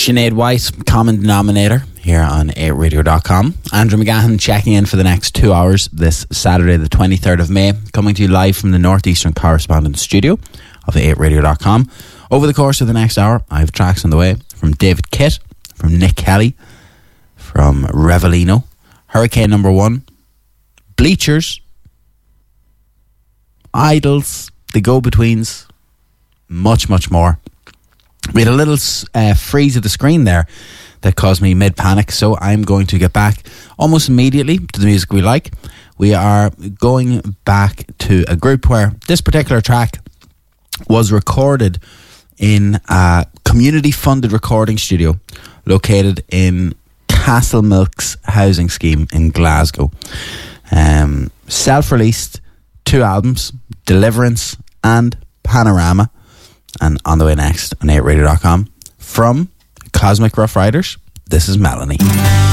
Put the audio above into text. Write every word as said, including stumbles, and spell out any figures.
Sinead White, common denominator here on eight radio dot com. Andrew McGahan checking in for the next two hours this Saturday, the twenty-third of May, coming to you live from the Northeastern Correspondent Studio of eight radio dot com. Over the course of the next hour, I have tracks on the way from David Kitt, from Nick Kelly, from Revelino, Hurricane Number One, Bleachers, Idols, The Go-Betweens, much, much more. We had a little uh, freeze of the screen there that caused me mid-panic, so I'm going to get back almost immediately to the music we like. We are going back to a group where this particular track was recorded in a community-funded recording studio located in Castlemilk's housing scheme in Glasgow. Um, self-released two albums, Deliverance and Panorama. And on the way next on eight radio dot com, from Cosmic Rough Riders, this is Melanie.